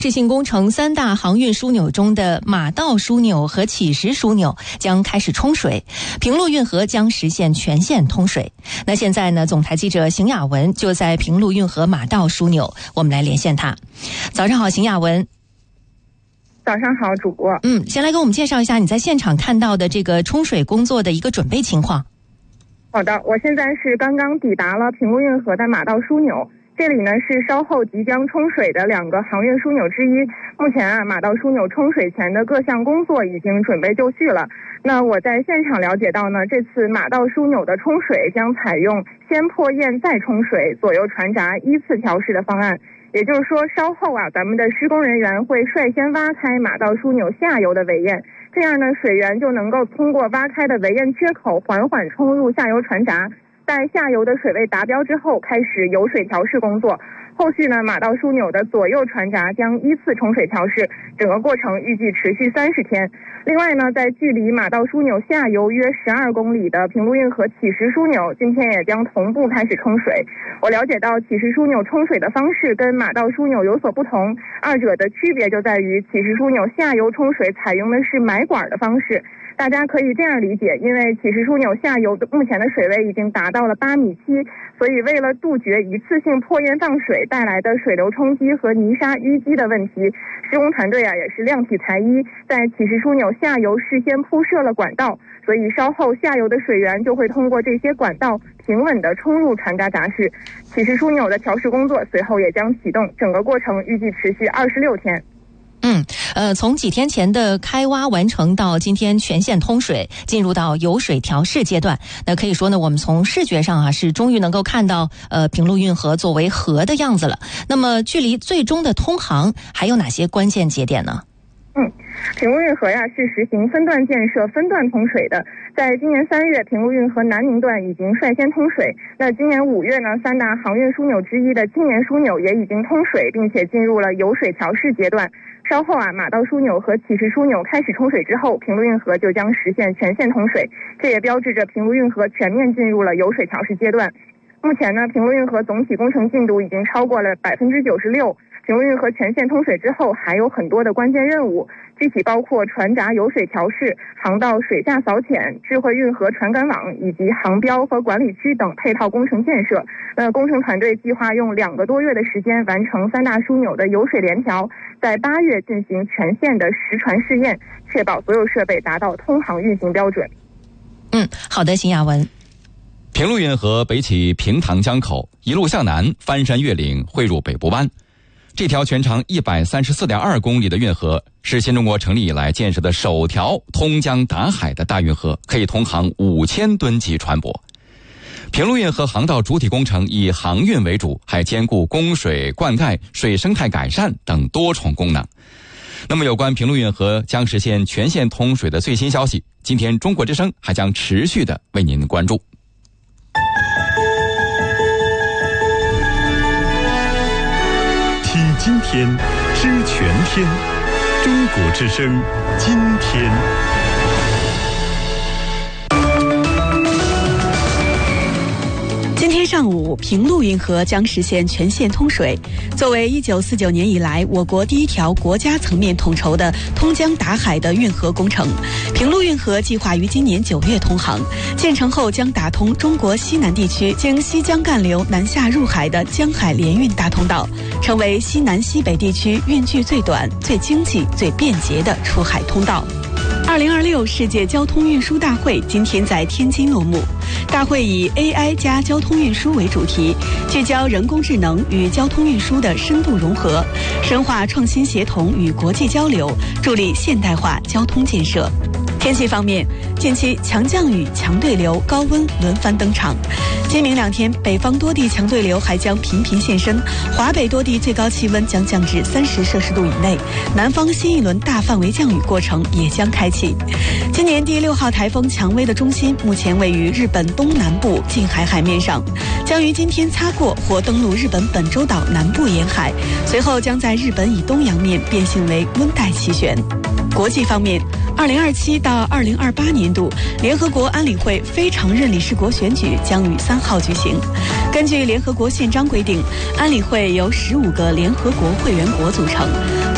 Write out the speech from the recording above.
智信工程三大航运枢纽中的马道枢纽和启石枢纽将开始冲水，平陆运河将实现全线通水。那现在呢，总台记者邢雅文就在平陆运河马道枢纽，我们来连线他。早上好，邢雅文。 早上好，主播。 先来给我们介绍一下你在现场看到的这个冲水工作的一个准备情况。 好的，我现在是刚刚抵达了平陆运河的马道枢纽。这里呢是稍后即将冲水的2个航运枢纽之一。目前马道枢纽冲水前的各项工作已经准备就绪了。那我在现场了解到呢，这次马道枢纽的冲水将采用先破堰再冲水，左右船闸依次调试的方案。也就是说，稍后咱们的施工人员会率先挖开马道枢纽下游的围堰，这样呢，水源就能够通过挖开的围堰缺口缓缓冲入下游船闸。在下游的水位达标之后，开始油水调试工作。后续呢，马道枢纽的左右船闸将依次冲水调试，整个过程预计持续30天。另外呢，在距离马道枢纽下游约12公里的平陆运河启石枢纽，今天也将同步开始冲水。我了解到，启石枢纽冲水的方式跟马道枢纽有所不同，二者的区别就在于启石枢纽下游冲水采用的是埋管的方式。大家可以这样理解，因为启石枢纽下游目前的水位已经达到了8.7米，所以为了杜绝一次性破堰放水带来的水流冲击和泥沙淤积的问题，施工团队也是量体裁衣，在启石枢纽下游事先铺设了管道，所以稍后下游的水源就会通过这些管道平稳地冲入船闸闸室。启石枢纽的调试工作随后也将启动，整个过程预计持续26天。 从几天前的开挖完成到今天全线通水，进入到油水调试阶段。那可以说呢，我们从视觉上是终于能够看到平陆运河作为河的样子了。那么距离最终的通航还有哪些关键节点呢？ 平陆运河是实行分段建设、分段通水的。在今年3月，平陆运河南宁段已经率先通水。那今年5月呢，3大航运枢纽之一的青年枢纽也已经通水，并且进入了油水调试阶段。稍后马道枢纽和启石枢纽开始冲水之后，平陆运河就将实现全线通水，这也标志着平陆运河全面进入了油水调试阶段。目前呢，平陆运河总体工程进度已经超过了96%。平陆运河全线通水之后，还有很多的关键任务，具体包括船闸油水调试、航道水下扫潜、智慧运河船杆网以及航标和管理区等配套工程建设。工程团队计划用2个多月的时间完成3大枢纽的油水联调，在8月进行全线的实船试验，确保所有设备达到通航运行标准。 好的，邢雅文。 平陆运河北起平塘江口，一路向南翻山越岭汇入北部湾。这条全长134.2公里的运河是新中国成立以来建设的首条通江达海的大运河，可以通航5000吨级船舶。平陆运河航道主体工程以航运为主，还兼顾供水、灌溉、水生态改善等多重功能。那么有关平陆运河将实现全线通水的最新消息，今天中国之声还将持续的为您关注。 听今天，知全天，中国之声，今天。 今天上午，平陆运河将实现全线通水。作为1949年以来我国第一条国家层面统筹的通江达海的运河工程，平陆运河计划于今年9月通航。建成后将打通中国西南地区经西江干流南下入海的江海联运大通道，成为西南西北地区运距最短、最经济、最便捷的出海通道。2026世界交通运输大会今天在天津落幕。大会以 AI 加交通运输为主题，聚焦人工智能与交通运输的深度融合，深化创新协同与国际交流，助力现代化交通建设。天气方面，近期强降雨、强对流、高温轮番登场。今明2天，北方多地强对流还将频频现身，华北多地最高气温将降至30摄氏度以内，南方新一轮大范围降雨过程也将开启。今年第6号台风蔷薇的中心目前位于日本东南部近海海面上，将于今天擦过或登陆日本本州岛南部沿海，随后将在日本以东洋面变性为温带气旋。国际方面，2027到2028年度联合国安理会非常任理事国选举将于3号举行。根据联合国宪章规定，安理会由15个联合国会员国组成，